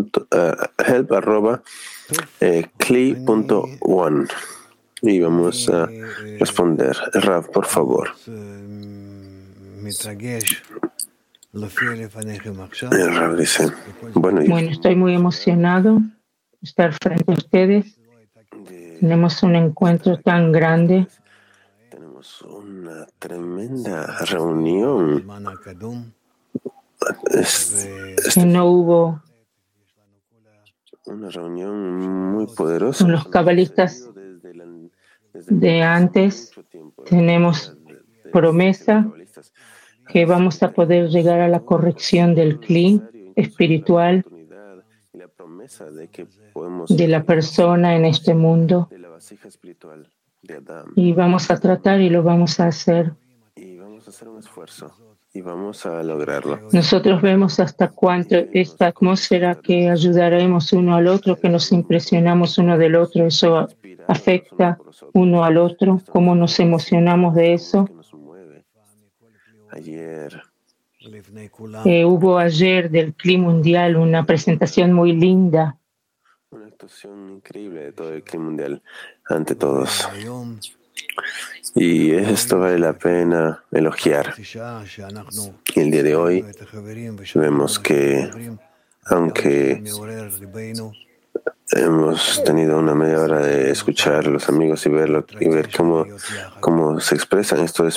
help@kli.one y vamos a responder. Rav, por favor. Rav dice, bueno, estoy muy emocionado de estar frente a ustedes. Tenemos un encuentro tan grande. Tenemos una tremenda reunión. Que no hubo una reunión muy poderosa con los cabalistas de antes. Tenemos promesa que vamos a poder llegar a la corrección del Kli espiritual de la persona en este mundo. Y vamos a tratar y lo vamos a hacer. Y vamos a hacer un esfuerzo y vamos a lograrlo. Nosotros vemos hasta cuánto esta atmósfera que ayudaremos uno al otro, que nos impresionamos uno del otro, eso afecta uno al otro, cómo nos emocionamos de eso. Ayer hubo ayer del Kli Mundial una presentación muy linda. Una actuación increíble de todo el Kli Mundial ante todos. Y esto vale la pena elogiar. Y el día de hoy vemos que, aunque hemos tenido una media hora de escuchar a los amigos y ver cómo se expresan estos